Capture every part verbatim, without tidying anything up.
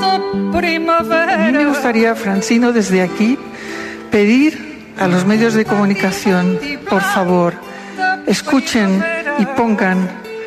A mí me gustaría, Francino, desde aquí, pedir a los medios de comunicación, por favor, escuchen y pongan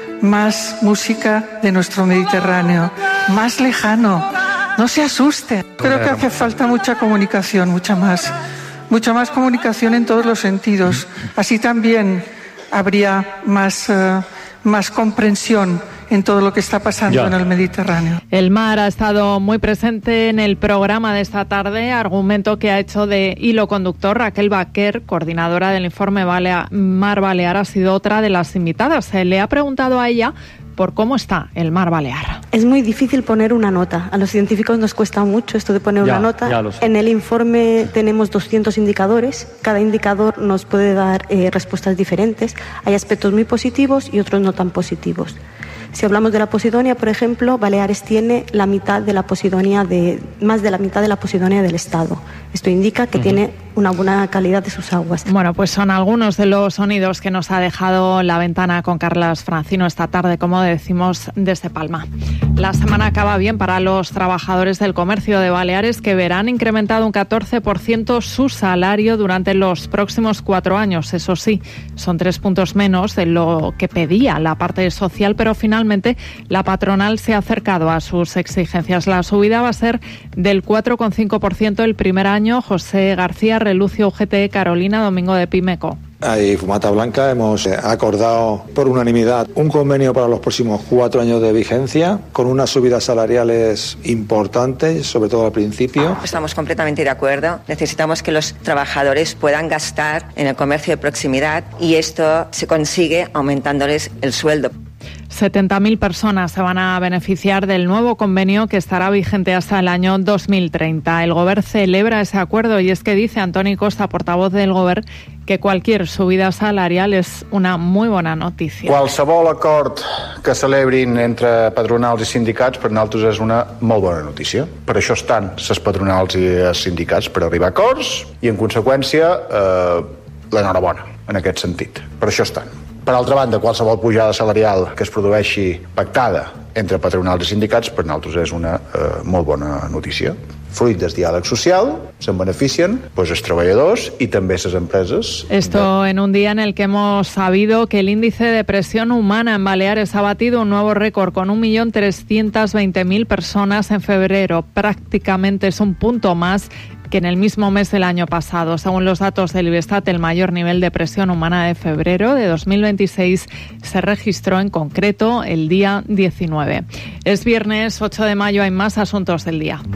más música de nuestro Mediterráneo, más lejano, no se asusten. Creo que hace falta mucha comunicación, mucha más, mucha más comunicación en todos los sentidos. Así también habría más, uh, más comprensión en todo lo que está pasando ya en el Mediterráneo. El mar ha estado muy presente en el programa de esta tarde, argumento que ha hecho de hilo conductor. Raquel Baquer, coordinadora del informe Balea- Mar Balear, ha sido otra de las invitadas. Se le ha preguntado a ella por cómo está el mar Balear. Es muy difícil poner una nota. A los científicos nos cuesta mucho esto de poner ya, una nota. Ya lo sé. En el informe tenemos doscientos indicadores. Cada indicador nos puede dar eh, respuestas diferentes. Hay aspectos muy positivos y otros no tan positivos. Si hablamos de la Posidonia, por ejemplo, Baleares tiene la mitad de la Posidonia de, más de la mitad de la Posidonia del Estado. Esto indica que uh-huh. tiene una buena calidad de sus aguas. Bueno, pues son algunos de los sonidos que nos ha dejado La Ventana con Carlas Francino esta tarde, como decimos, desde Palma. La semana acaba bien para los trabajadores del comercio de Baleares, que verán incrementado un catorce por ciento su salario durante los próximos cuatro años. Eso sí, son tres puntos menos de lo que pedía la parte social, pero finalmente la patronal se ha acercado a sus exigencias. La subida va a ser del cuatro coma cinco por ciento el primer año. José García, Relucio, U G T, Carolina, Domingo de Pimeco. Hay Fumata Blanca, hemos acordado por unanimidad un convenio para los próximos cuatro años de vigencia, con unas subidas salariales importantes, sobre todo al principio. Estamos completamente de acuerdo. Necesitamos que los trabajadores puedan gastar en el comercio de proximidad y esto se consigue aumentándoles el sueldo. setenta mil personas se van a beneficiar del nuevo convenio que estará vigente hasta el año dos mil treinta. El Govern celebra ese acuerdo y es que dice Antoni Costa, portavoz del Govern, que cualquier subida salarial es una muy bona notícia. Qualsevol acord que celebrin entre patronals i sindicats per nosaltres és una molt bona notícia. Per això estan les patronals i els sindicats, per arribar a acords i, en conseqüència, eh, l'enhorabona en aquest sentit. Per això estan. Per altra banda, qualsevol pujada salarial que es produeixi pactada entre patronals i sindicats per nosaltres és una eh, molt bona notícia. Fruit del diàleg social, se'n beneficien pues, els treballadors i també les empreses. Esto en un día en el que hemos sabido que el índice de presión humana en Baleares ha batido un nuevo récord con un millón trescientos veinte mil personas en febrero. Prácticamente es un punto más que en el mismo mes del año pasado. Según los datos del Ibestat, el mayor nivel de presión humana de febrero de dos mil veintiséis se registró en concreto el día diecinueve. Es viernes ocho de mayo, hay más asuntos del día.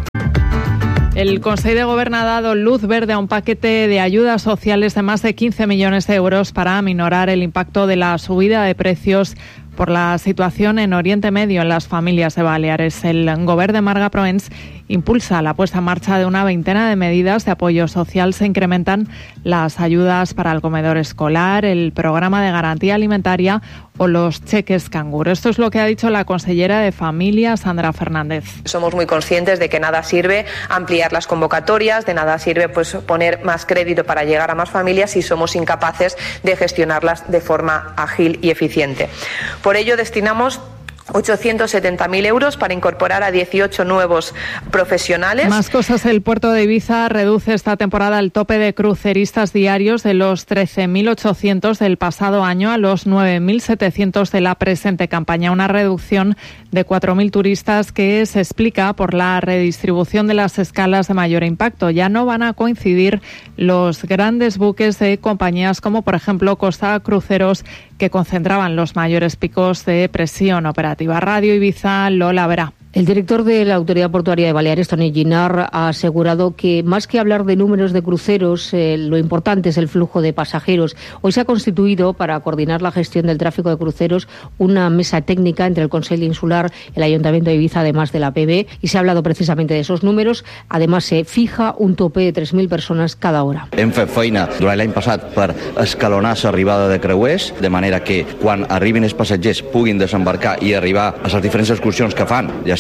El Consejo de Gobierno ha dado luz verde a un paquete de ayudas sociales de más de quince millones de euros para aminorar el impacto de la subida de precios por la situación en Oriente Medio en las familias de Baleares. El Govern de Marga Proens impulsa la puesta en marcha de una veintena de medidas de apoyo social. Se incrementan las ayudas para el comedor escolar, el programa de garantía alimentaria o los cheques canguro. Esto es lo que ha dicho la consellera de Familia, Sandra Fernández. Somos muy conscientes de que nada sirve ampliar las convocatorias, de nada sirve pues poner más crédito para llegar a más familias si somos incapaces de gestionarlas de forma ágil y eficiente. Por ello destinamos ochocientos setenta mil euros para incorporar a dieciocho nuevos profesionales. Más cosas. El puerto de Ibiza reduce esta temporada el tope de cruceristas diarios de los trece mil ochocientos del pasado año a los nueve mil setecientos de la presente campaña. Una reducción de cuatro mil turistas que se explica por la redistribución de las escalas de mayor impacto. Ya no van a coincidir los grandes buques de compañías como, por ejemplo, Costa Cruceros, que concentraban los mayores picos de presión operativa. Radio Ibiza, Lola Vera. El director de la Autoridad Portuaria de Baleares, Toni Ginar, ha asegurado que más que hablar de números de cruceros, eh, lo importante es el flujo de pasajeros. Hoy se ha constituido, para coordinar la gestión del tráfico de cruceros, una mesa técnica entre el Consell Insular, el Ayuntamiento de Ibiza, además de la P B, y se ha hablado precisamente de esos números. Además, se fija un tope de tres mil personas cada hora. Hem fet feina durant l'any passat per escalonar l'arribada de creuers, de manera que quan arribin els passatgers puguin desembarcar i arribar a les diferents excursions que fan, ja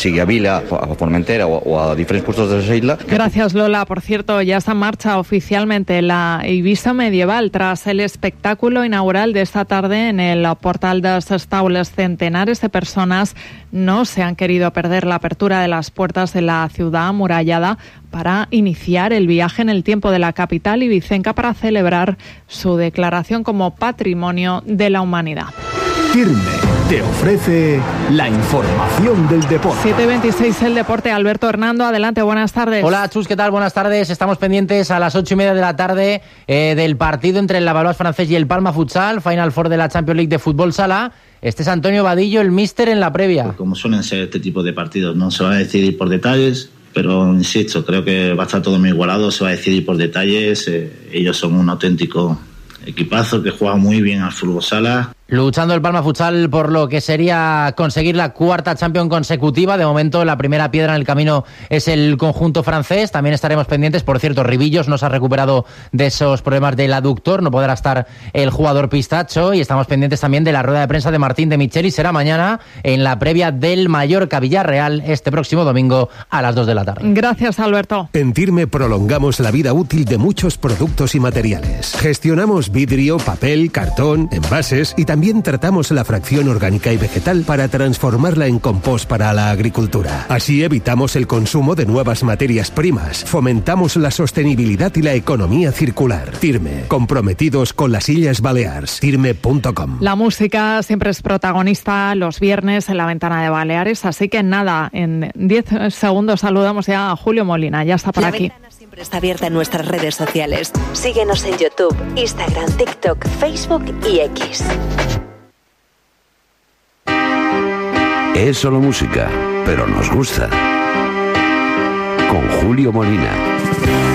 sigui a Vila, a Formentera o, o a diferents puestos de la isla. Gracias, Lola. Por cierto, ya está en marcha oficialmente la Eivissa Medieval tras el espectáculo inaugural de esta tarde en el portal de les Taules. Centenares de personas no se han querido perder la apertura de las puertas de la ciudad amurallada para iniciar el viaje en el tiempo de la capital ibicenca para celebrar su declaración como Patrimonio de la Humanidad. Firme te ofrece la información del deporte. siete veintiséis el deporte. Alberto Hernando, adelante, buenas tardes. Hola, Chus, ¿qué tal? Buenas tardes. Estamos pendientes a las ocho y media de la tarde eh, del partido entre el Lavallois francés y el Palma Futsal, Final Four de la Champions League de Fútbol Sala. Este es Antonio Vadillo, el míster en la previa. Pues como suelen ser este tipo de partidos, no se va a decidir por detalles, pero insisto, creo que va a estar todo muy igualado, se va a decidir por detalles. Eh, ellos son un auténtico equipazo que juega muy bien al fútbol sala. Luchando el Palma Futsal por lo que sería conseguir la cuarta Champions consecutiva. De momento la primera piedra en el camino es el conjunto francés. También estaremos pendientes, por cierto, Ribillos no se ha recuperado de esos problemas del aductor, no podrá estar el jugador pistacho, y estamos pendientes también de la rueda de prensa de Martín de Micheli. Será mañana en la previa del Mallorca Villarreal este próximo domingo a las dos de la tarde. Gracias, Alberto. En Firme prolongamos la vida útil de muchos productos y materiales. Gestionamos vidrio, papel, cartón, envases y también También tratamos la fracción orgánica y vegetal para transformarla en compost para la agricultura. Así evitamos el consumo de nuevas materias primas, fomentamos la sostenibilidad y la economía circular. Firme, comprometidos con las Illes Balears. Firme punto com. La música siempre es protagonista los viernes en la Ventana de Baleares, así que nada, en diez segundos saludamos ya a Julio Molina, ya está por la aquí. Ventana siempre está abierta en nuestras redes sociales. Síguenos en YouTube, Instagram, TikTok, Facebook y X. Es solo música, pero nos gusta. Con Julio Molina.